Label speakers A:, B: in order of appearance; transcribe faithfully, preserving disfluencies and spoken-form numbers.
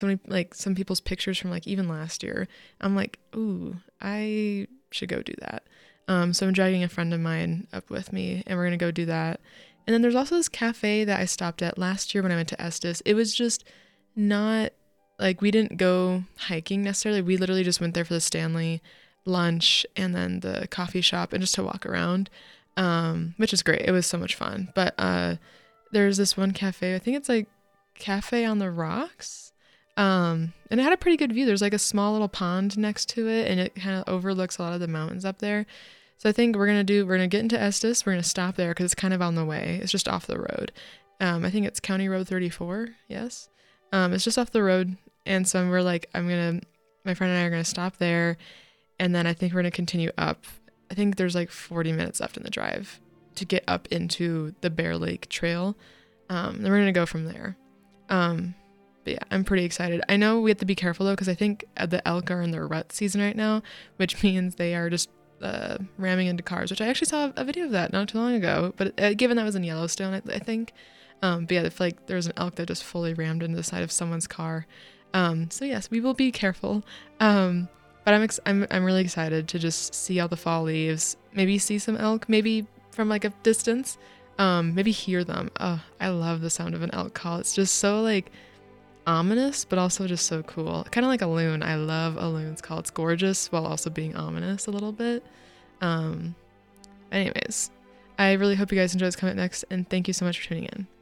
A: so many, like some people's pictures from like even last year. I'm like, ooh, I should go do that. Um, so I'm dragging a friend of mine up with me, and we're gonna go do that. And then there's also this cafe that I stopped at last year when I went to Estes. It was just not like, we didn't go hiking necessarily. We literally just went there for the Stanley lunch and then the coffee shop and just to walk around, um, which is great. It was so much fun. But uh, there's this one cafe, I think it's like Cafe on the Rocks. Um, and it had a pretty good view. There's like a small little pond next to it, and it kind of overlooks a lot of the mountains up there. So I think we're going to do, we're going to get into Estes. We're going to stop there because it's kind of on the way. It's just off the road. Um, I think it's County Road thirty-four. Yes. Um, it's just off the road. And so we're like, I'm going to, my friend and I are going to stop there. And then I think we're going to continue up. I think there's like forty minutes left in the drive to get up into the Bear Lake Trail. Um, then we're going to go from there. Um, but yeah, I'm pretty excited. I know we have to be careful though, because I think the elk are in their rut season right now, which means they are just uh, ramming into cars, which I actually saw a video of that not too long ago. But uh, given that was in Yellowstone, I, I think. Um, but yeah, I feel like there was an elk that just fully rammed into the side of someone's car. Um, so yes, we will be careful. Um, but I'm, ex- I'm I'm really excited to just see all the fall leaves. Maybe see some elk, maybe from like a distance. Um, maybe hear them. Oh, I love the sound of an elk call. It's just so like ominous, but also just so cool. Kind of like a loon. I love a loon's call. It's gorgeous while also being ominous a little bit. Um, anyways, I really hope you guys enjoy this coming up next, and thank you so much for tuning in.